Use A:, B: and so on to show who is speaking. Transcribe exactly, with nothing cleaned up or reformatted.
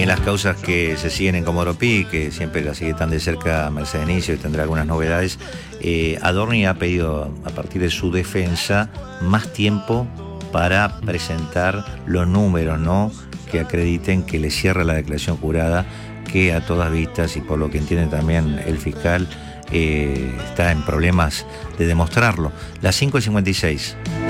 A: en las causas que se siguen en Comodoro Pi, que siempre la sigue tan de cerca Mercedes Inicio y tendrá algunas novedades, eh, Adorni ha pedido, a partir de su defensa, más tiempo para presentar los números, ¿no?, que acrediten que le cierra la declaración jurada, que a todas vistas, y por lo que entiende también el fiscal, eh, está en problemas de demostrarlo. Las cinco y cincuenta y seis.